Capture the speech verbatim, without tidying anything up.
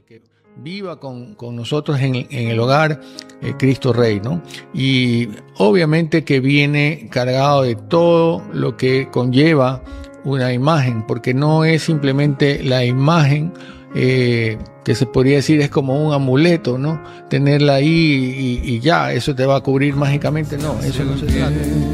que viva con, con nosotros en, en el hogar eh, Cristo Rey, ¿no? Y obviamente que viene cargado de todo lo que conlleva una imagen, porque no es simplemente la imagen eh, que se podría decir es como un amuleto, ¿no? Tenerla ahí y, y ya, eso te va a cubrir mágicamente. No, eso no se trata.